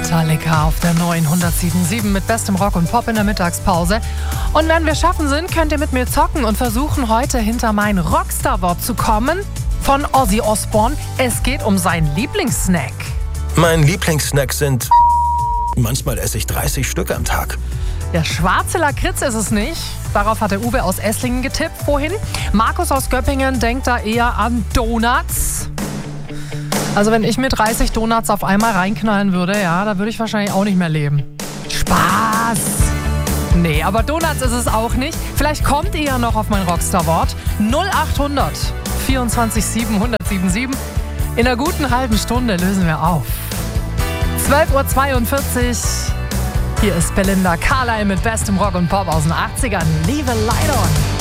Metallica auf der neuen 107.7 mit bestem Rock und Pop in der Mittagspause. Und wenn wir schaffen sind, könnt ihr mit mir zocken und versuchen, heute hinter mein Rockstar-Wort zu kommen. Von Ozzy Osbourne. Es geht um seinen Lieblingssnack. Mein Lieblingssnack sind... Manchmal esse ich 30 Stück am Tag. Der schwarze Lakritz ist es nicht. Darauf hat der Uwe aus Esslingen getippt vorhin. Markus aus Göppingen denkt da eher an Donuts. Also wenn ich mir 30 Donuts auf einmal reinknallen würde, ja, da würde ich wahrscheinlich auch nicht mehr leben. Spaß! Nee, aber Donuts ist es auch nicht. Vielleicht kommt ihr ja noch auf mein Rockstar-Wort. 0800 24 7 1077. In einer guten halben Stunde lösen wir auf. 12.42 Uhr. Hier ist Belinda Carlisle mit bestem Rock und Pop aus den 80ern. Leave a Light On.